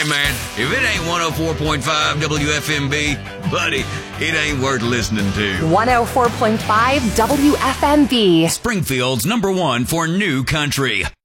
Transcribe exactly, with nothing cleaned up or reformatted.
Hey, man, if it ain't one oh four point five W F M B, buddy, it ain't worth listening to. one oh four point five W F M B. Springfield's number one for new country.